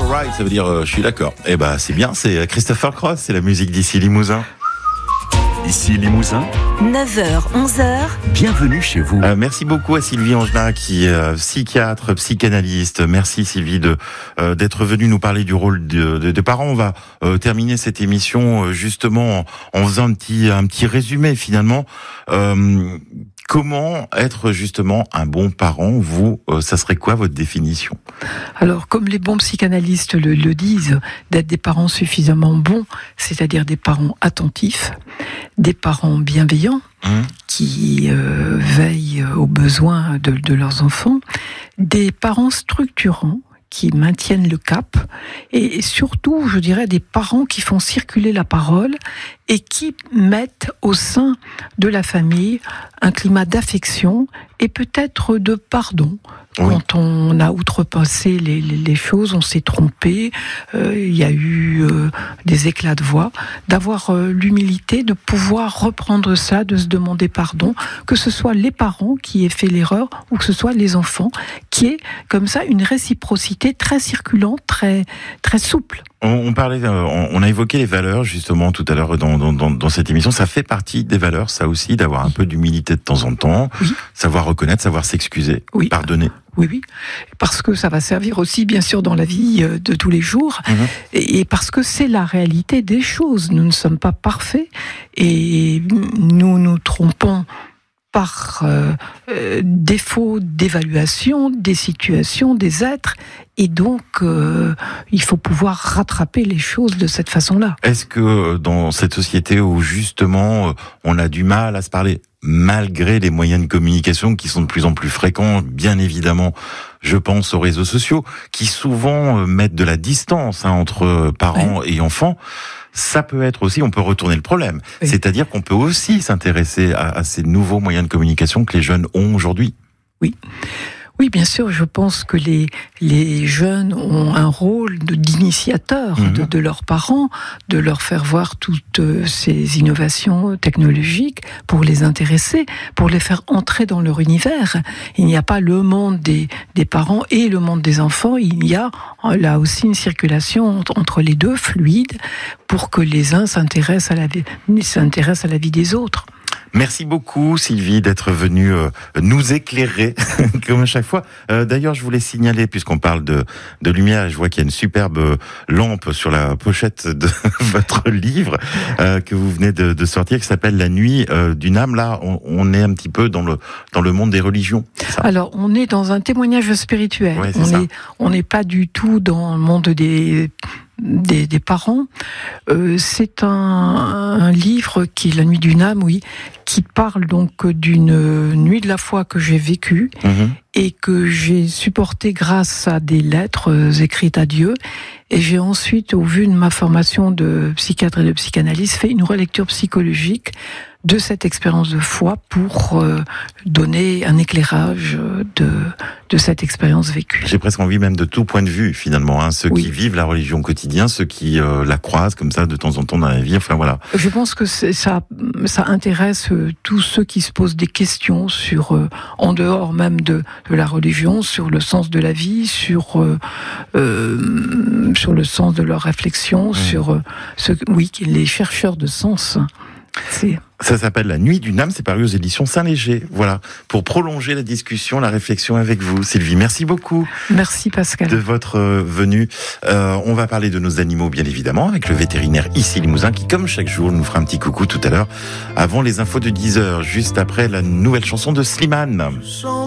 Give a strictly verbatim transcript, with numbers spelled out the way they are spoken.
alright, ça veut dire euh, je suis d'accord. Eh ben c'est bien, c'est Christopher Cross, c'est la musique d'ici Limousin. Ici Limousin, neuf heures, onze heures. Bienvenue chez vous. Euh, merci beaucoup à Sylvie Angelin, qui est euh, psychiatre, psychanalyste. Merci Sylvie de euh, d'être venue nous parler du rôle de, de, de parents. On va euh, terminer cette émission euh, justement en, en faisant un petit un petit résumé finalement. Euh, Comment être justement un bon parent, vous, euh, ça serait quoi votre définition ? Alors, comme les bons psychanalystes le, le disent, d'être des parents suffisamment bons, c'est-à-dire des parents attentifs, des parents bienveillants, mmh. qui euh, veillent aux besoins de, de leurs enfants, des parents structurants, qui maintiennent le cap, et surtout, je dirais, des parents qui font circuler la parole et qui mettent au sein de la famille un climat d'affection et peut-être de pardon. Oui. Quand on a outrepassé les, les, les choses, on s'est trompé, euh, il y a eu euh, des éclats de voix, d'avoir euh, l'humilité de pouvoir reprendre ça, de se demander pardon, que ce soit les parents qui aient fait l'erreur ou que ce soit les enfants, qui aient comme ça une réciprocité très circulante, très, très souple. On, on parlait, on, on a évoqué les valeurs justement tout à l'heure dans, dans, dans, dans cette émission. Ça fait partie des valeurs, ça aussi, d'avoir un peu d'humilité de temps en temps, oui. Savoir reconnaître, savoir s'excuser, oui. Pardonner. Oui, oui, parce que ça va servir aussi, bien sûr, dans la vie de tous les jours, mmh. et parce que c'est la réalité des choses. Nous ne sommes pas parfaits, et nous nous trompons par euh, euh, défaut d'évaluation des situations, des êtres, et donc euh, il faut pouvoir rattraper les choses de cette façon-là. Est-ce que dans cette société où justement on a du mal à se parler, malgré les moyens de communication qui sont de plus en plus fréquents, bien évidemment, je pense aux réseaux sociaux, qui souvent mettent de la distance hein, entre parents oui. et enfants, ça peut être aussi, on peut retourner le problème. Oui. C'est-à-dire qu'on peut aussi s'intéresser à, à ces nouveaux moyens de communication que les jeunes ont aujourd'hui. Oui. Oui, bien sûr, je pense que les, les jeunes ont un rôle de, d'initiateur mmh. de, de leurs parents, de leur faire voir toutes ces innovations technologiques pour les intéresser, pour les faire entrer dans leur univers. Il n'y a pas le monde des, des parents et le monde des enfants, il y a là aussi une circulation entre les deux, fluide, pour que les uns s'intéressent à la vie, s'intéressent à la vie des autres. Merci beaucoup Sylvie d'être venue euh, nous éclairer comme à chaque fois. Euh, d'ailleurs, je voulais signaler, puisqu'on parle de, de lumière, et je vois qu'il y a une superbe lampe sur la pochette de votre livre euh, que vous venez de, de sortir, qui s'appelle La nuit euh, d'une âme. Là, on, on est un petit peu dans le dans le monde des religions. Alors, on est dans un témoignage spirituel. Ouais, c'est on ça. est on n'est pas du tout dans le monde des Des, des parents. Euh, c'est un, un livre qui est La nuit d'une âme, oui, qui parle donc d'une nuit de la foi que j'ai vécue mmh. et que j'ai supportée grâce à des lettres écrites à Dieu. Et j'ai ensuite, au vu de ma formation de psychiatre et de psychanalyste, fait une relecture psychologique de cette expérience de foi pour euh, donner un éclairage de, de cette expérience vécue. J'ai presque envie même de tout point de vue, finalement, hein, ceux oui. qui vivent la religion au quotidien, ceux qui euh, la croisent comme ça de temps en temps dans la vie, enfin voilà. Je pense que c'est, ça, ça intéresse euh, tous ceux qui se posent des questions sur, euh, en dehors même de, de la religion, sur le sens de la vie, sur, euh, euh, sur le sens de leur réflexion, mmh. sur euh, ce, oui, les chercheurs de sens. C'est... Ça s'appelle La nuit d'une âme, c'est paru aux éditions Saint-Léger. Voilà, pour prolonger la discussion, la réflexion avec vous. Sylvie, merci beaucoup. Merci Pascal. De votre venue. Euh, on va parler de nos animaux, bien évidemment, avec le vétérinaire ici Limousin, qui, comme chaque jour, nous fera un petit coucou tout à l'heure, avant les infos de dix heures, juste après la nouvelle chanson de Slimane.